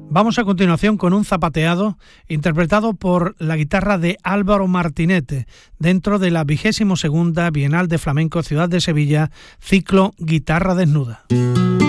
Vamos a continuación con un zapateado interpretado por la guitarra de Álvaro Martinete dentro de la 22ª Bienal de Flamenco Ciudad de Sevilla, ciclo Guitarra Desnuda.